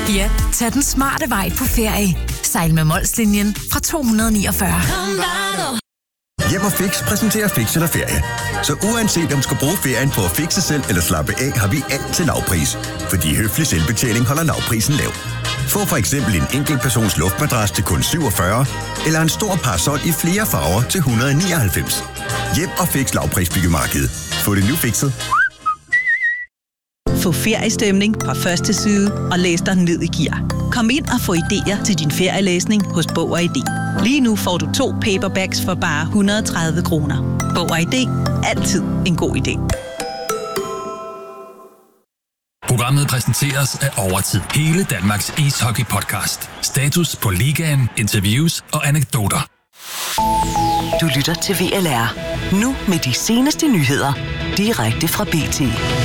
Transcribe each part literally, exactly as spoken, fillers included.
Ja, tag den smarte vej på ferie. Sejl med Molslinjen fra to hundrede niogfyrre. Hjem og Fix præsenterer Fix eller Ferie. Så uanset om du skal bruge ferien på at fixe selv eller slappe af, har vi alt til lavpris. Fordi høflig selvbetjening holder lavprisen lav. Få for eksempel en enkeltpersons luftmadras til kun syvogfyrre, eller en stor parasol i flere farver til et hundrede nioghalvfems. Hjem og Fix lavprisbyggemarkedet. Få det nu fikset. Få feriestemning fra første side og læs dig ned i gear. Kom ind og få idéer til din ferielæsning hos Bog og I D. Lige nu får du to paperbacks for bare et hundrede og tredive kroner. Bog og I D. Altid en god idé. Programmet præsenteres af Overtid. Hele Danmarks ishockey-podcast. Status på ligaen, interviews og anekdoter. Du lytter til V L R. Nu med de seneste nyheder. Direkte fra B T.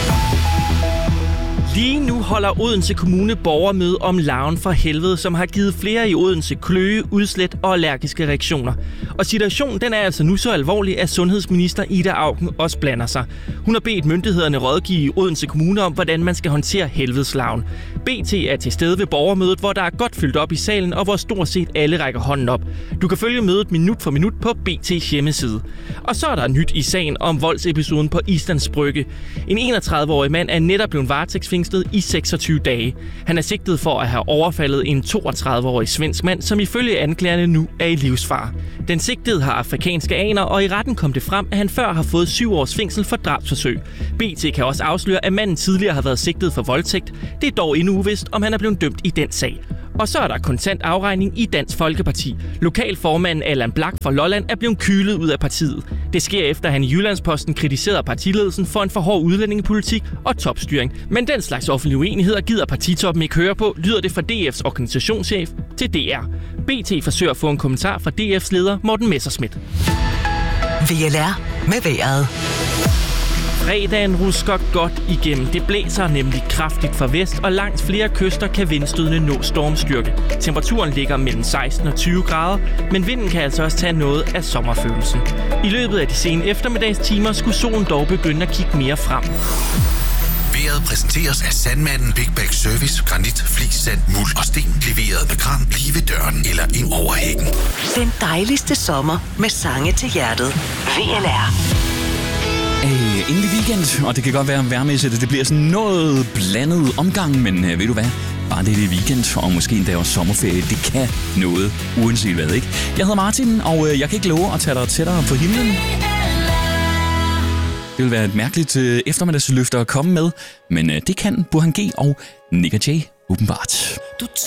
Lige nu holder Odense Kommune borgermøde om larven fra helvede, som har givet flere i Odense kløe, udslæt og allergiske reaktioner. Og situationen den er altså nu så alvorlig, at sundhedsminister Ida Auken også blander sig. Hun har bedt myndighederne rådgive Odense Kommune om, hvordan man skal håndtere helvedeslarven. B T er til stede ved borgermødet, hvor der er godt fyldt op i salen, og hvor stort set alle rækker hånden op. Du kan følge mødet minut for minut på B T's hjemmeside. Og så er der nyt i sagen om voldsepisoden på Islands Brygge. En enogtredive-årig mand er netop blevet varetægtsfængslet i seksogtyve dage. Han er sigtet for at have overfaldet en toogtredive-årig svensk mand, som ifølge anklagerne nu er i livsfare. Den sigtede har afrikanske aner, og i retten kom det frem, at han før har fået syv års fængsel for drabsforsøg. B T kan også afsløre, at manden tidligere har været sigtet for voldtægt. Det er dog endnu uvist, om han er blevet dømt i den sag. Og så er der kontant afregning i Dansk Folkeparti. Lokalformanden Allan Blak fra Lolland er blevet kylet ud af partiet. Det sker efter, at han i Jyllandsposten kritiserede partiledelsen for en for hård udlændingepolitik og topstyring. Men den slags offentlige uenigheder gider partitoppen ikke høre på, lyder det fra D F's organisationschef til D R. B T forsøger at få en kommentar fra D F's leder Morten Messerschmidt. V L R med vejret. Fredagen rusker godt igennem. Det blæser nemlig kraftigt fra vest, og langs flere kyster kan vindstødene nå stormstyrke. Temperaturen ligger mellem seksten og tyve grader, men vinden kan altså også tage noget af sommerfølelsen. I løbet af de sene eftermiddagstimer skulle solen dog begynde at kigge mere frem. Vejret præsenteres af Sandmanden Big Bag Service, granit, flis, sand, muld og sten. Leveret med kran lige ved døren eller ind over hækken. Den dejligste sommer med sange til hjertet. V L R. Øh, endelig weekend, og det kan godt være værmæssigt, det bliver sådan noget blandet omgang, men øh, ved du hvad? Bare det er weekend, og måske endda også sommerferie, det kan noget, uanset hvad, ikke? Jeg hedder Martin, og øh, jeg kan ikke love at tage dig tættere på himlen. Det vil være et mærkeligt øh, eftermiddagsløfte at komme med, men øh, det kan Burhan G og Nick og Jay åbenbart.